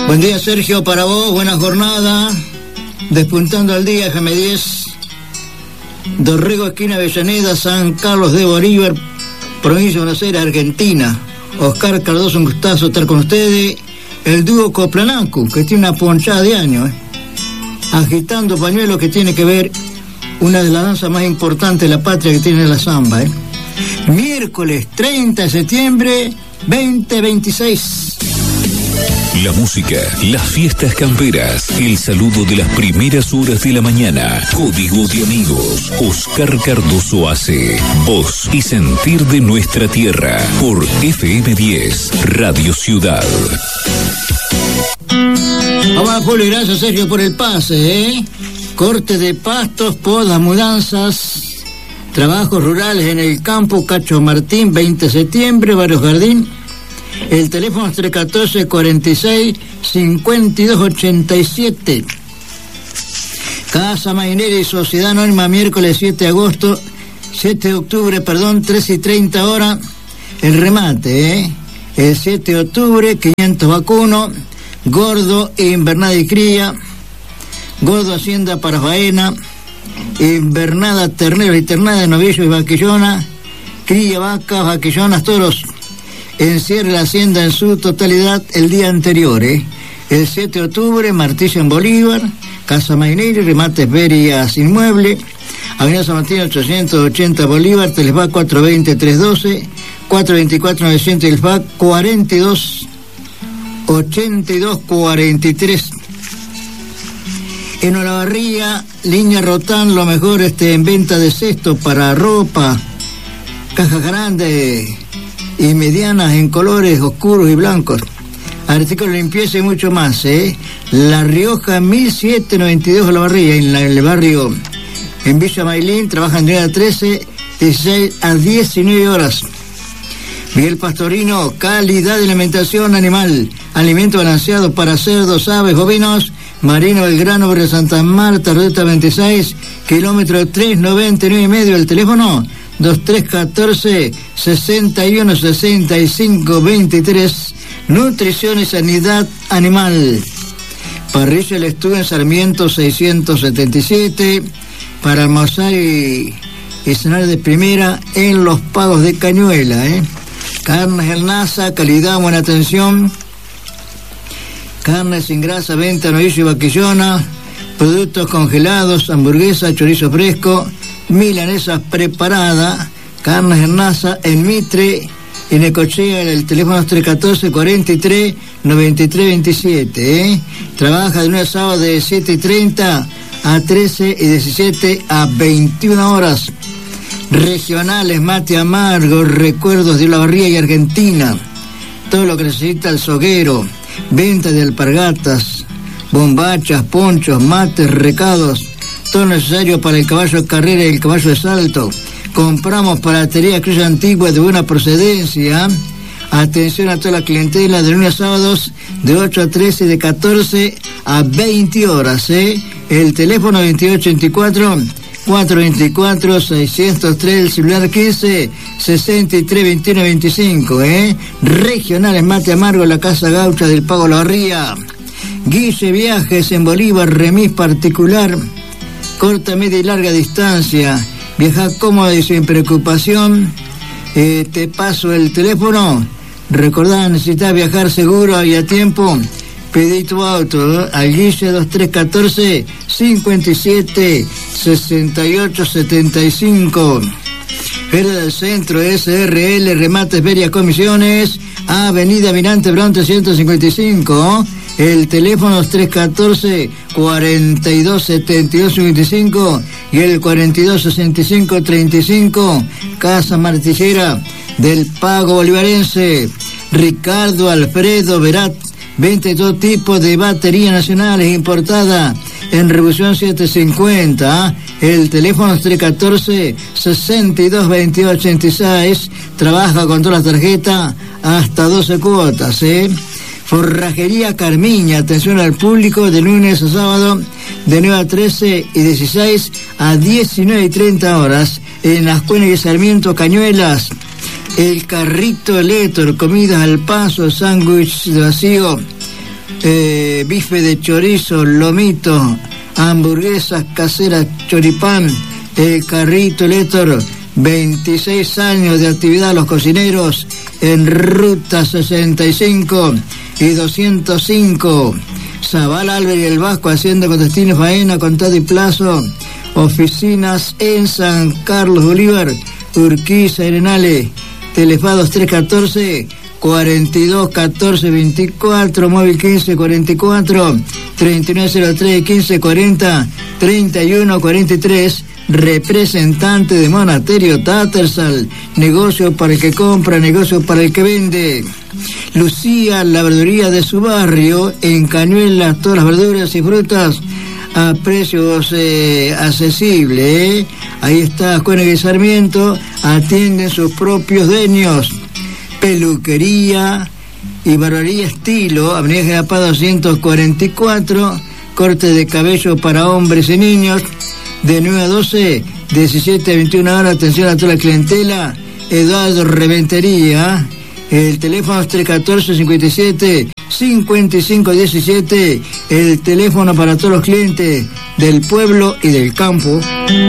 Buen día, Sergio, para vos, buena jornada. Despuntando al día, FM10, Dorrego, esquina Avellaneda, San Carlos de Bolívar, provincia de Buenos Aires, Argentina. Oscar Cardoso, un gustazo estar con ustedes. El dúo Coplanacu, que tiene una ponchada de años, agitando pañuelos, que tiene que ver una de las danzas más importantes de la patria que tiene la samba. Miércoles 30 de septiembre 2026. La música, las fiestas camperas, el saludo de las primeras horas de la mañana. Código de amigos. Oscar Cardoso hace voz y sentir de nuestra tierra por FM10 Radio Ciudad. Vamos, Julio, gracias, Sergio, por el pase, Corte de pastos, podas, mudanzas, trabajos rurales en el campo, Cacho Martín, 20 de septiembre, Barrio Jardín. El teléfono es 314-46-5287. Casa Marinera y Sociedad Anónima, miércoles 7 de octubre, 3:30 horas, el remate, el 7 de octubre, 500 vacunos, gordo, invernada y cría, gordo hacienda para faena, invernada ternero y ternada de novillo y vaquillona, cría vacas, vaquillonas, toros. Encierre la hacienda en su totalidad el día anterior, El 7 de octubre, martillo en Bolívar, Casa Marinera y remates Verias Inmueble, Avenida San Martín 880 Bolívar, Telesvac 420-312, 424-900 y el FAC 42-82-43. En Olavarría, línea Rotán, lo mejor en venta de cestos para ropa, cajas grandes y medianas en colores oscuros y blancos, artículos de limpieza y mucho más, La Rioja 1792 Olavarría, en el barrio, en Villa Mailín, trabajan de 13, 16 a 19 horas. Miguel Pastorino, calidad de alimentación animal, alimento balanceado para cerdos, aves, bovinos, Marino Belgrano, Barrio Santa Marta, Ruta 26, kilómetro 399 y medio, el teléfono 2314-616523, nutrición y sanidad animal. Parrilla El Estudio en Sarmiento 677, para almorzar y cenar de primera en los pagos de Cañuela, Carnes El Nasa, calidad, buena atención. Carne sin grasa, venta, novillo y vaquillona, productos congelados, hamburguesa, chorizo fresco, milanesas preparadas, carnes en Nasa, en Mitre, en Necochea, el teléfono es 314-43-9327, Trabaja de lunes a sábado de 7:30 a 13 y 17 a 21 horas. Regionales, mate amargo, recuerdos de Olavarría y Argentina, todo lo que necesita el soguero, venta de alpargatas, bombachas, ponchos, mates, recados, todo necesario para el caballo de carrera y el caballo de salto. Compramos palatería criolla antigua de buena procedencia. Atención a toda la clientela, de lunes a sábados de 8 a 13, de 14 a 20 horas, El teléfono 2824-424-603, el celular 15-63-21-25, Regionales mate amargo, la Casa Gaucha del Pago Olavarría. Guille Viajes en Bolívar, remis particular, corta, media y larga distancia. Viaja cómoda y sin preocupación. Te paso el teléfono. Recordá, necesitas viajar seguro y a tiempo. Pedí tu auto al Guille 2314-57-6875. Feria del Centro, SRL, remates, ferias, comisiones, Avenida Mirante Brown 355. El teléfono es 314-4272-55 y el 4265-35. Casa Martillera del Pago Bolivarense. Ricardo Alfredo Verat, vende todo tipo de baterías nacionales importada en Revolución 750. El teléfono es 314-6222-86. Trabaja con todas las tarjetas hasta 12 cuotas, Forrajería Carmiña, atención al público de lunes a sábado de 9 a 13 y 16 a 19 y 30 horas en Las Cuenas y Sarmiento, Cañuelas. El Carrito Letor, comidas al paso, sándwich de vacío, bife de chorizo, lomito, hamburguesas caseras, choripán, el carrito Héctor, 26 años de actividad los cocineros en Ruta 65 y 205. Zabal, Álvarez y el Vasco haciendo con destino faena, contado y plazo. Oficinas en San Carlos Bolívar, Urquiza, Arenales. Telefados 314 42 14 24, móvil 15 44 3903 15 40 31 43. Representante de Monasterio Tattersall, negocio para el que compra, negocio para el que vende. Lucía, la verduría de su barrio, en Cañuelas, todas las verduras y frutas a precios accesibles. Ahí está Cuénaga y Sarmiento, atienden sus propios dueños. Peluquería y barbería estilo, Avenida General Paz 244, corte de cabello para hombres y niños, de 9 a 12, 17 a 21 horas, atención a toda la clientela. Eduardo Reventería, el teléfono es 314-57-5517, el teléfono para todos los clientes del pueblo y del campo.